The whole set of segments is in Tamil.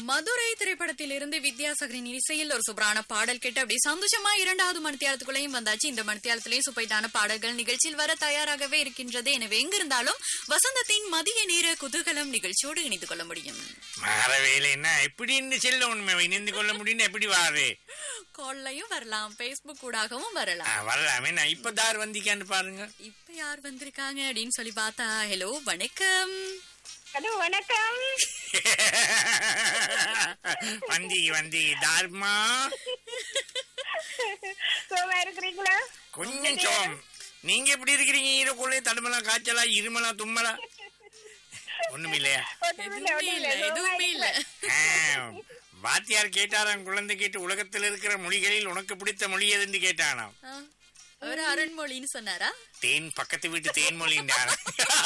மதுரை திரைப்படத்தில் இருந்து வித்யாசாகரின் இசையில் ஒரு சூப்பரான பாடல் கேட்டு அப்படி சந்தோஷமா இரண்டாவது மணித்தியாலத்துக்குள்ளேயும் வந்தாச்சு. இந்த மணித்தியாலத்திலேயும் சூப்பைட்டான பாடல்கள் நிகழ்ச்சியில் வர தயாராகவே இருக்கின்றது. எனவே எங்கிருந்தாலும் வசந்தத்தின் மதிய நேர குதூகலம் நிகழ்ச்சியோடு இணைந்து கொள்ள முடியும். மாறவேலைன்னா எப்படின்னு செல்ல இணைந்து கொள்ள முடியும். எப்படி வாரு கால்லையும் வரலாம், பேஸ்புக் கூடாகவும் வரலாம். வரலாமே. நான் இப்ப தார் வந்திக்கான்னு பாருங்க. இப்ப யார் வந்திருக்காங்க அப்படின்னு சொல்லி பார்த்தா, ஹலோ வணக்கம். ஹலோ வணக்கம். வந்தி தார்மா சோமா இருக்கிறீங்களா? கொஞ்சம் சோம். நீங்க எப்படி இருக்கிறீங்க? ஈரக்குள்ளே தடுமலா, காய்ச்சலா, இருமலா, தும்மலா? ஒண்ணுமே இல்லையா? எதுவுமே இல்ல. வாத்தியார் கேட்டாராம், குழந்தை கேட்டு உலகத்தில் இருக்கிற மொழிகளில் உனக்கு பிடித்த மொழி எதுன்னு கேட்டானாம். ஒரு அருண்மொழின்னு சொன்னாரா? தேன் பக்கத்து வீட்டு தேன்மொழின்றாரா.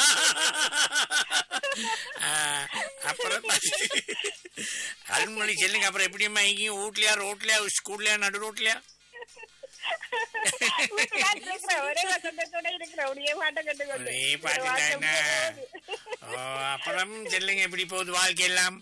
அப்புறம் அருண்மொழி சொல்லுங்க. அப்புறம் எப்படிமா இங்கேயும் வீட்லயா, ரோட்லயா, ஸ்கூல்லையா, நடு ரோட்லயா? ஒரே பாட்டு தானே. அப்புறம் சொல்லுங்க, எப்படி போகுது வாழ்க்கை எல்லாம்?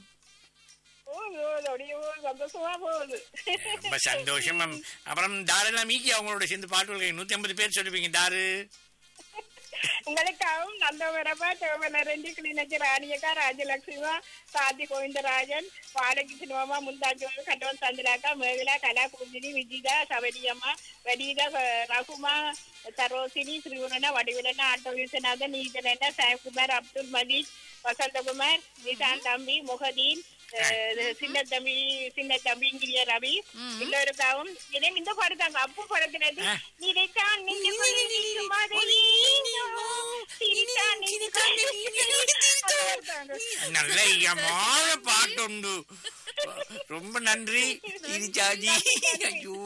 சந்தோஷமா போகுது. ரொம்ப சந்தோஷம். அப்புறம் தாரெல்லாம் மீக்கி அவங்களோட சேர்ந்து பாட்டு 150 பேர் சொல்லுவீங்க. தாரு உங்களுக்காகவும் நந்தவரப்பா, சிவமலரஞ்சி, கிளிநச்சி ராணியக்கா, ராஜலட்சுமா, சாந்தி கோவிந்தராஜன், பாலகி சினிமாமா, முந்தாஜி, கட்டவன் சந்திராக்கா, மேகலா, கலா, பூஜினி, விஜிதா, சவரியம்மா, வனிதா, ரகுமா, சரோசினி, ஸ்ரீவரனா, வடிவிலனா, ஆட்டோ விஸ்வநாதன், நீதனா, சாயகுமார், அப்துல் மலீக், வசந்தகுமார், நிசான் தம்பி, முகதீன், சின்ன தம்பி இங்கிரிய ரவி, எல்லோருக்காகவும் இதையும் இந்த படத்தாங்க அப்பு படத்தினது நல்ல யமான பாட்டுண்டு. ரொம்ப நன்றி இரிச்சாஜி. ஐயோ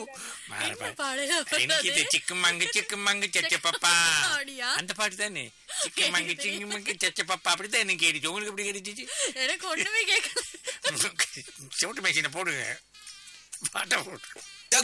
எனக்கு சிக்குமங்கு சிக்குமங்கு சச்ச பப்பா அந்த பாட்டு தானே. சிக்குமங்கு சிக்குமங்கு சச்ச பப்பா அப்படித்தான் எனக்கு கேட்டுச்சு. உங்களுக்கு எப்படி கேட்டுச்சு? எனக்கு ஒண்ணுமே கேட்கல. சோட்டு மேஷினை போடுங்க, பாட்டை போட்டு.